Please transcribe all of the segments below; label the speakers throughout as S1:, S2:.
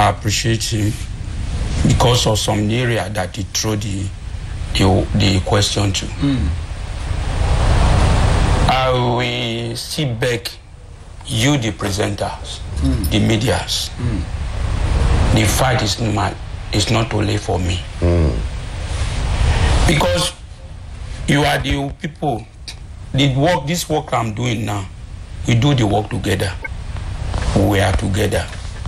S1: I appreciate him because of some area that he threw the question to. I will sit back, you the presenters, the medias. The fight is not only for me. Because you are the people, this work I'm doing now, we do the work together. We are together.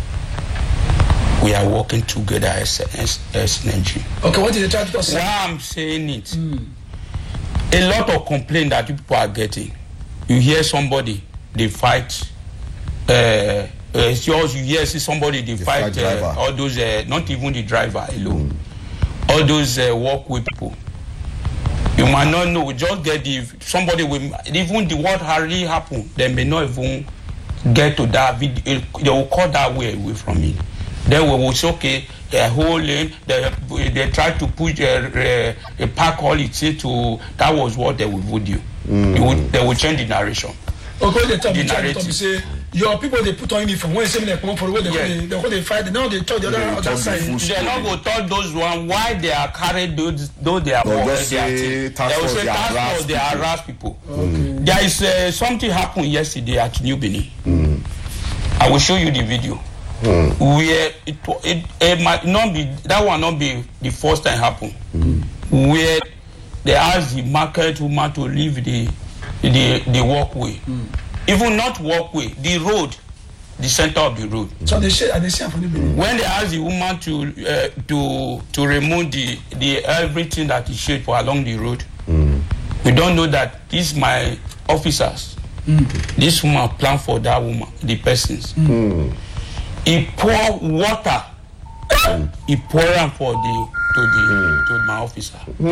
S1: We are working together as Nigeria.
S2: Okay, what did they try to say?
S1: Why I'm saying it, a lot of complaints that people are getting. You hear somebody, they fight. It's yours. You hear somebody, they fight. All those, not even the driver alone. All those walkway people. You might not know. Just get somebody will even the what really happened. They may not even get to that video. They will cut that way away from it. Then we will say, okay, the whole lane, they try to push a park quality to, that was what they will vote you. They will change the narration.
S2: Okay, they tell me, say, your people, they put on uniform. When they come for the way they fight, now they talk the other side.
S1: They're not going to tell those one why they are carried those they are they will say task force, they harass people. Okay. There is something happened yesterday at New Benin. I will show you the video. Where it might not be, that will not be the first time happen. Where they ask the market woman to leave the walkway, even not walkway, the road, the center of the road.
S2: So they say
S1: when they ask the woman to remove the everything that is shaped for along the road, we don't know that these my officers. This woman plan for that woman, the persons. He pour water. He pour them to my officer. He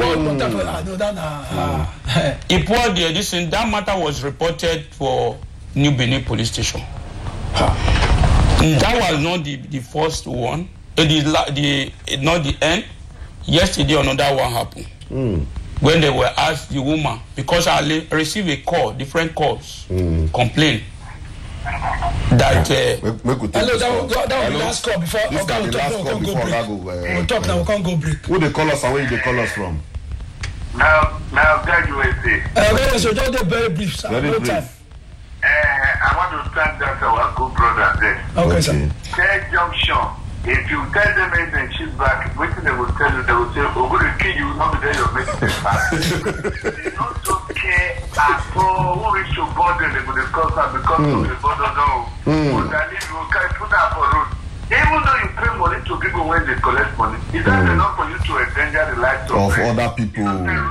S1: poured this and that matter was reported for New Benin police station. That was not the first one. Not the end. Yesterday another one happened. When they were asked the woman, because I received a call, different calls, complaint. That
S2: hello, that was the last call before we'll talk now, we can't go break.
S3: Who they call us and where they call us from?
S4: Now graduate.
S2: So just a very brief, sir.
S3: Very brief.
S2: Time.
S4: I want to thank that our good brother there.
S2: Okay, sir.
S4: Third junction. If you tell them anything, she's back. Waiting, they will tell you. They will say, "Oh, we're going to kill you." Not there, you're making them back. They don't so care at all. Who reach your border? They will discuss that because of the border. No, but I need you can put that for road. Even though you pay money to people when they collect money, is that enough for you to endanger the lives of
S3: other people?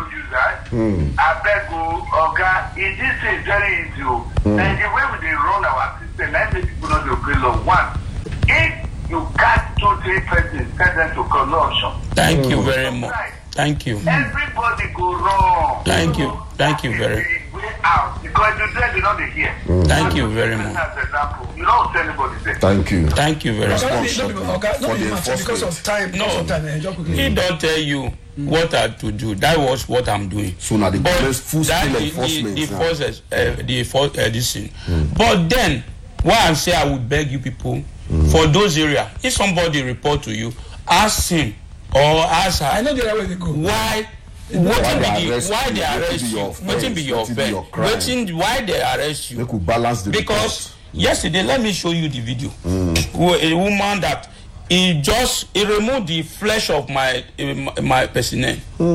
S4: I beg you, Oga, it is very easy. And the way we run our system, let me people know the okay long one. If you got 2-3 persons, tell them to call no option.
S1: Thank you very much. Thank you.
S4: Everybody go wrong.
S1: Thank you very much.
S4: Out because you said you're not here.
S1: Thank you very much.
S4: You don't tell anybody there.
S3: Thank you.
S1: Thank you very much.
S2: Because of time.
S1: He don't tell you what I have to do. That was what I'm doing.
S3: So now the full scale enforcement.
S1: The force edition. But then, why I say I would beg you people for those areas. If somebody report to you, ask him or ask her.
S2: I know the other way they go.
S1: Why they arrest you? What be your offense? Why they arrest you?
S3: They could balance the
S1: because yesterday, let me show you the video. A woman that he removed the flesh of my personnel.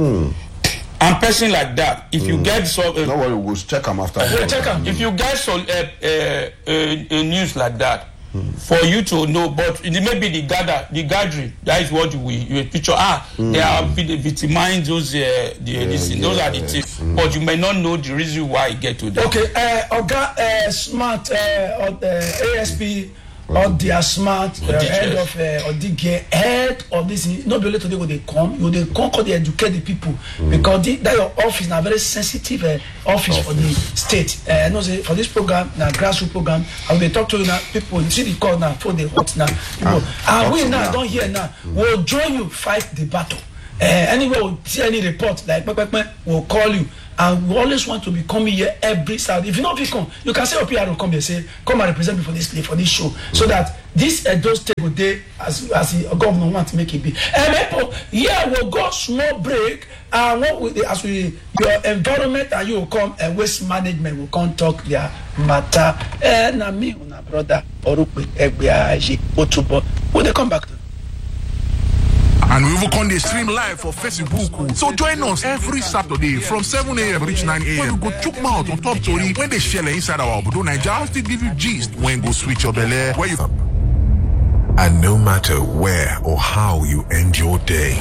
S1: And person like that, if you get
S3: don't worry, we'll check him after.
S1: If you get a news like that, for you to know, but maybe the gathering, that is what you picture. They are victimizing those those are the things, but you may not know the reason why you get to that.
S2: Okay, Oga Smart or ASP or their Smart head of or the head of this. Not be only today when they come, they come because they educate the people because that your office now very sensitive office for the state. I know say for this program, now grassroots program, I will talk to you now. People see the call now for the hot now. People, we now don't hear now. We'll join you fight the battle. Anyway, we'll see any report like we'll call you and we always want to be coming here every Saturday. If you not come, you can say PR will come here, say come and represent me for this show, so that this those table day as the governor want to make it be. And here we'll go small break, and what we as we your environment and you will come and waste management will come talk their matter. And me una brother Orukpe Egbeaji Otubo. Will they come back to?
S5: And we will come the stream live for Facebook. So join us every Saturday from 7 a.m. reach 9 a.m. We go chook mouth on top story when they share inside our Obodo Naija. Still give you gist when go switch your belly where you.
S6: And no matter where or how you end your day,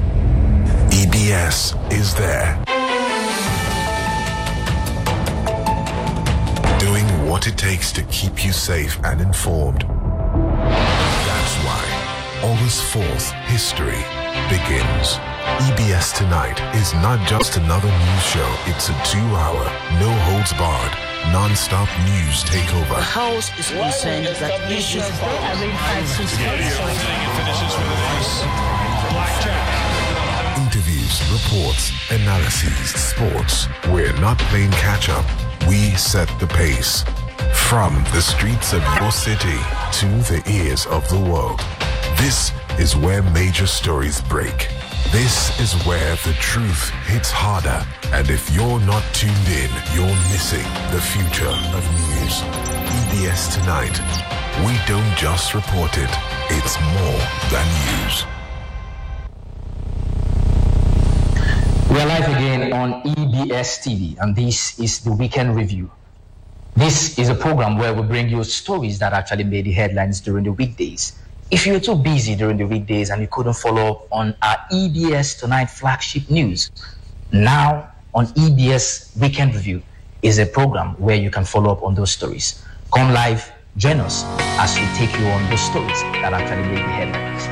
S6: EBS is there. Doing what it takes to keep you safe and informed. That's why August 4th, history begins. EBS Tonight is not just another news show. It's a 2-hour, no-holds-barred, non-stop news takeover.
S7: The House is concerned that issues
S6: Interviews, reports, analyses, sports. We're not playing catch-up. We set the pace. From the streets of your city to the ears of the world. This is where major stories break. This is where the truth hits harder. And if you're not tuned in, you're missing the future of news. EBS Tonight. We don't just report it. It's more than news.
S8: We are live again on EBS TV, and this is the Weekend Review. This is a program where we bring you stories that actually made the headlines during the weekdays. If you were too busy during the weekdays and you couldn't follow up on our EBS Tonight flagship news, now on EBS Weekend Review is a program where you can follow up on those stories. Come live, join us as we take you on those stories that actually made the headlines.